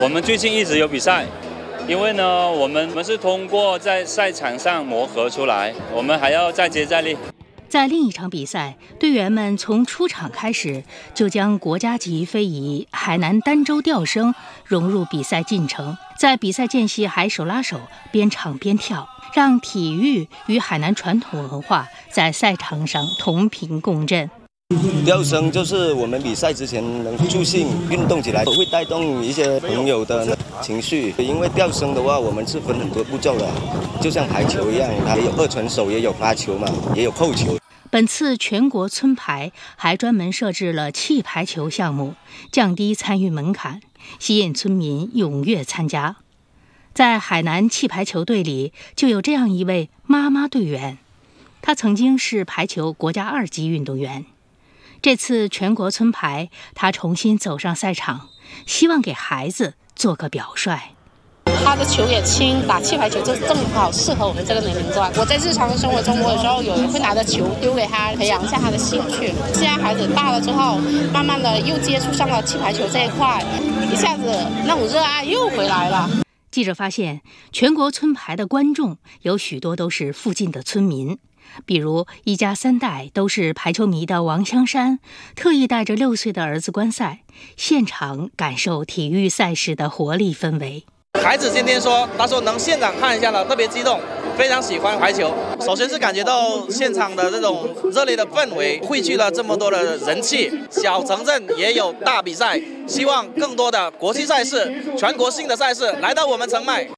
我们最近一直有比赛，因为呢，我们是通过在赛场上磨合出来，我们还要再接再厉。 在另一场比赛，队员们从出场开始就将国家级非遗海南儋州吊声融入比赛进程，在比赛间隙还手拉手边唱边跳，让体育与海南传统文化在赛场上同频共振。 吊声就是我们比赛之前能助兴运动起来，会带动一些朋友的情绪。因为吊声的话，我们是分很多步骤的，就像排球一样，它也有二传手，也有发球嘛，也有扣球。 本次全国村排还专门设置了气排球项目，降低参与门槛，吸引村民踊跃参加。在海南气排球队里，就有这样一位妈妈队员，她曾经是排球国家2级运动员。这次全国村排，她重新走上赛场，希望给孩子做个表率。 他的球也轻，打气排球就正好适合我们这个年龄段。我在日常生活中，我有时候会拿着球丢给他，培养一下他的兴趣。现在孩子大了之后，慢慢的又接触上了气排球这一块，一下子那种热爱又回来了。 记者发现，全国村排的观众有许多都是附近的村民，比如一家3代都是排球迷的王香山，特意带着6岁的儿子观赛，现场感受体育赛事的活力氛围。 孩子今天说，他说能现场看一下了，特别激动，非常喜欢排球。首先是感觉到现场的这种热烈的氛围，汇聚了这么多的人气。小城镇也有大比赛，希望更多的国际赛事、全国性的赛事来到我们澄迈。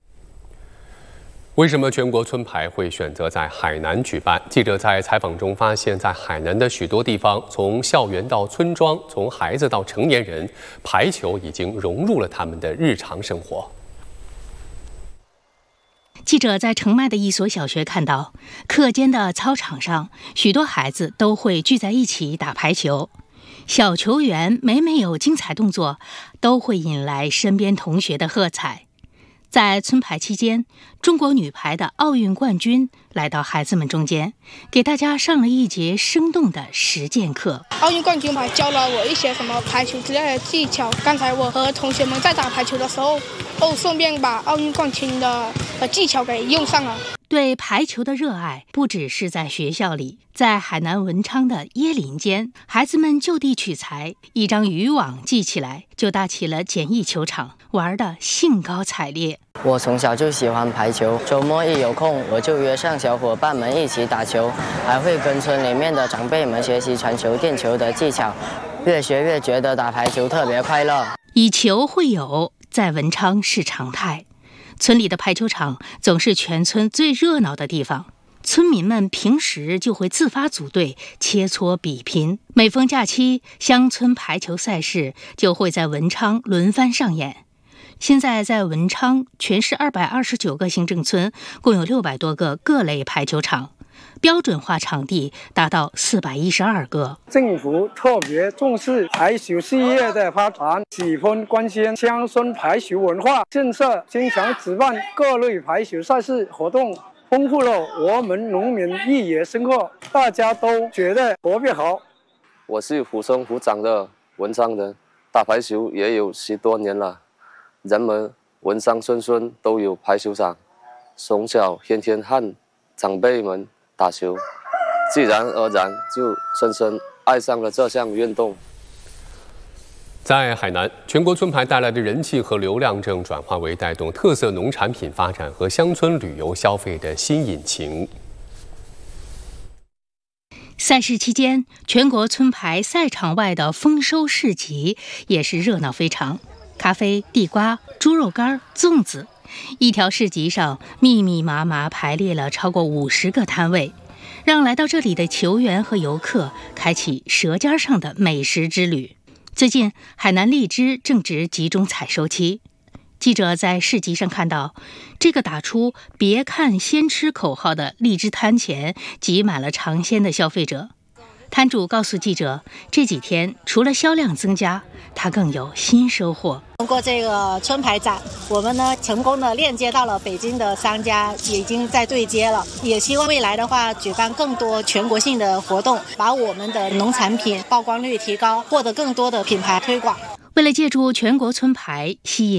为什么全国村排会选择在海南举办？记者在采访中发现，在海南的许多地方，从校园到村庄，从孩子到成年人，排球已经融入了他们的日常生活。 记者在澄迈的一所小学看到，课间的操场上，许多孩子都会聚在一起打排球。小球员每有精彩动作，都会引来身边同学的喝彩。在村排期间，中国女排的奥运冠军来到孩子们中间，给大家上了一节生动的实践课。 奥运冠军牌教了我一些什么排球之类的技巧。刚才我和同学们在打排球的时候，顺便把奥运冠军的技巧给用上了。 对排球的热爱不只是在学校里，在海南文昌的椰林间，孩子们就地取材，一张渔网系起来，就搭起了简易球场，玩得兴高采烈。 我从小就喜欢排球，周末一有空我就约上小伙伴们一起打球，还会跟村里面的长辈们学习传球、垫球的技巧，越学越觉得打排球特别快乐。 以球会友，在文昌是常态。村里的排球场总是全村最热闹的地方，村民们平时就会自发组队切磋比拼。每逢假期，乡村排球赛事就会在文昌轮番上演。现在在文昌，全市229个行政村，共有600多个各类排球场，标准化场地达到412个。 政府特别重视排球事业的发展，喜欢关心乡村排球文化，建设经常举办各类排球赛事活动，丰富了我们农民业余生活，大家都觉得特别好。 我是土生土长的文昌人，打排球也有10多年了，人们文昌村村都有排球场，从小天天和长辈们打球，自然而然就深深爱上了这项运动。 在海南，全国村排带来的人气和流量正转化为带动特色农产品发展和乡村旅游消费的新引擎。 赛事期间，全国村排赛场外的丰收市集也是热闹非常，咖啡、地瓜、猪肉干、粽子，一条市集上密密麻麻排列了超过50个摊位，让来到这里的球员和游客开启舌尖上的美食之旅。最近，海南荔枝正值集中采收期，记者在市集上看到，这个打出“别看先吃”口号的荔枝摊前挤满了尝鲜的消费者。摊主告诉记者，这几天除了销量增加，他更有新收获。 通过这个村排展，我们呢成功的链接到了北京的商家，已经在对接了。也希望未来的话，举办更多全国性的活动，把我们的农产品曝光率提高，获得更多的品牌推广。 为了借助全国村排吸引